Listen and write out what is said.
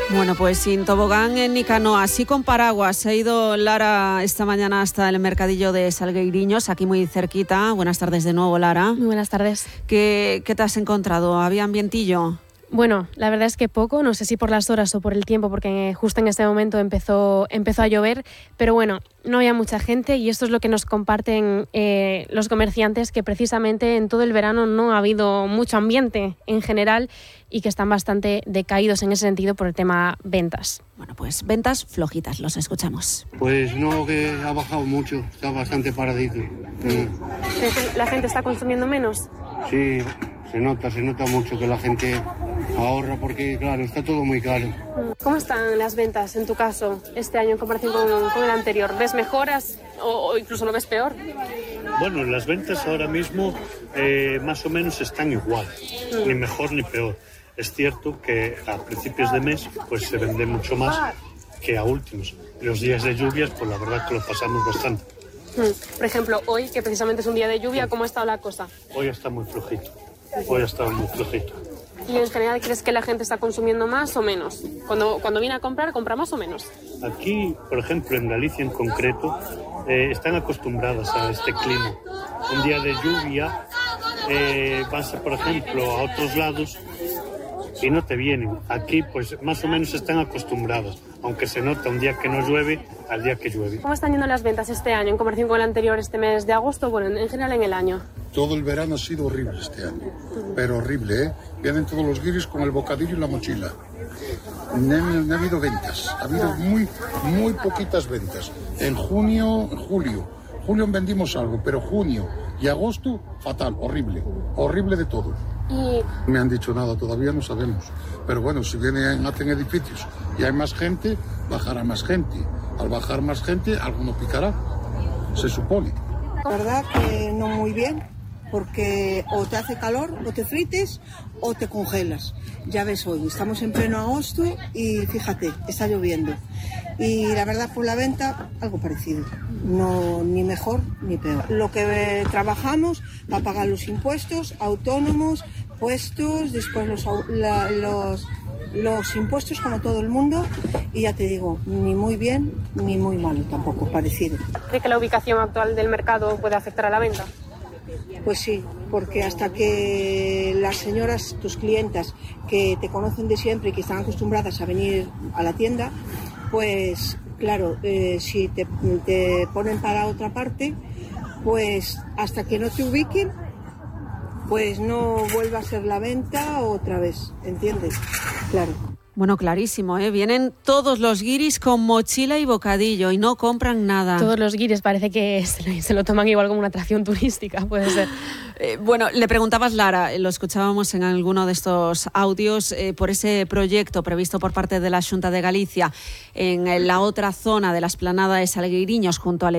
Bueno, pues sin tobogán ni canoa, sí con paraguas. Se ha ido Lara esta mañana hasta el mercadillo de Salgueiriños, aquí muy cerquita. Buenas tardes de nuevo, Lara. Muy buenas tardes. ¿Qué te has encontrado? ¿Había ambientillo? Bueno, la verdad es que poco, no sé si por las horas o por el tiempo, porque justo en este momento empezó a llover, pero bueno, no había mucha gente y esto es lo que nos comparten los comerciantes, que precisamente en todo el verano no ha habido mucho ambiente en general y que están bastante decaídos en ese sentido por el tema ventas. Bueno, pues ventas flojitas, los escuchamos. Pues no, que ha bajado mucho, está bastante paradito. ¿La gente está consumiendo menos? Sí, se nota mucho que la gente ahorra porque, claro, está todo muy caro. ¿Cómo están las ventas en tu caso este año en comparación con el anterior? ¿Ves mejoras o incluso lo ves peor? Bueno, las ventas ahora mismo más o menos están igual, ni mejor ni peor. Es cierto que a principios de mes pues se vende mucho más que a últimos. Los días de lluvias, pues la verdad que lo pasamos bastante. Por ejemplo, hoy, que precisamente es un día de lluvia, ¿cómo ha estado la cosa? Hoy está muy flojito. Hoy ha estado muy flojito. ¿Y en general crees que la gente está consumiendo más o menos? Cuando viene a comprar, ¿compra más o menos? Aquí, por ejemplo, en Galicia en concreto, están acostumbradas a este clima. Un día de lluvia, vas, por ejemplo, a otros lados y no te vienen. Aquí, pues, más o menos están acostumbradas, aunque se nota un día que no llueve al día que llueve. ¿Cómo están yendo las ventas este año en comparación con el anterior, este mes de agosto? Bueno, en general en el año. Todo el verano ha sido horrible este año, pero horrible, ¿eh? Vienen todos los guiris con el bocadillo y la mochila. No ha habido ventas, ha habido muy poquitas ventas. En julio vendimos algo, pero junio y agosto, fatal, horrible de todo. Y Me han dicho nada, todavía no sabemos. Pero bueno, si hacen edificios y hay más gente, bajará más gente. Al bajar más gente, alguno picará, se supone. La verdad que no muy bien, porque o te hace calor, o te frites, o te congelas. Ya ves hoy, estamos en pleno agosto y fíjate, está lloviendo. Y la verdad, por la venta, algo parecido. No, ni mejor ni peor. Lo que trabajamos va a pagar los impuestos, autónomos, puestos, después los impuestos como todo el mundo, y ya te digo, ni muy bien ni muy mal tampoco, parecido. ¿cree que la ubicación actual del mercado puede afectar a la venta? Pues sí, porque hasta que las señoras, tus clientas, que te conocen de siempre y que están acostumbradas a venir a la tienda, pues claro, si te ponen para otra parte, pues hasta que no te ubiquen, pues no vuelva a ser la venta otra vez, ¿entiendes? Claro. Bueno, clarísimo, ¿eh? Vienen todos los guiris con mochila y bocadillo y no compran nada. Todos los guiris parece que se lo toman igual como una atracción turística, puede ser. Bueno, le preguntabas, Lara, lo escuchábamos en alguno de estos audios, por ese proyecto previsto por parte de la Xunta de Galicia en la otra zona de la explanada de Salgueiriños junto al